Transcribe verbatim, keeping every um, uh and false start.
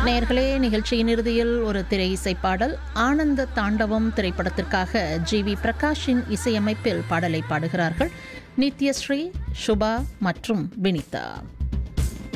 நேயர்களே, நிகழ்ச்சியின் இறுதியில் ஒரு திரை இசைப்பாடல். ஆனந்த தாண்டவம் திரைப்படத்திற்காக ஜி வி பிரகாஷின் இசையமைப்பில் பாடலை பாடுகிறார்கள் நித்யஸ்ரீ, சுபா மற்றும் வினிதா.